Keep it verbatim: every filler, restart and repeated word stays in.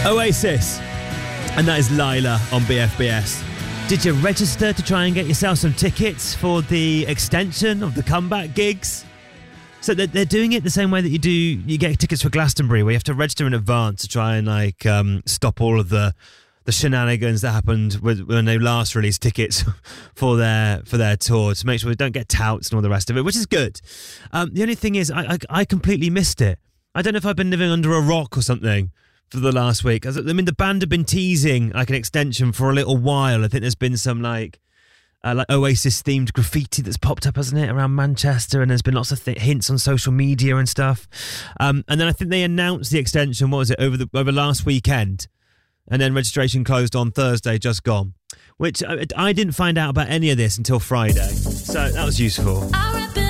Oasis, and that is Lila on B F B S. Did you register to try and get yourself some tickets for the extension of the comeback gigs? So they're, they're doing it the same way that you do, you get tickets for Glastonbury, where you have to register in advance to try and like um, stop all of the the shenanigans that happened with, when they last released tickets for their for their tour, to make sure we don't get touts and all the rest of it, which is good. Um, the only thing is, I, I I completely missed it. I don't know if I've been living under a rock or something for the last week. I mean, the band have been teasing like an extension for a little while. I think there's been some like uh, like Oasis themed graffiti that's popped up, hasn't it, around Manchester, and there's been lots of th- hints on social media and stuff. Um, and then I think they announced the extension. What was it over the over last weekend? And then registration closed on Thursday, just gone. Which I, I didn't find out about any of this until Friday, so that was useful.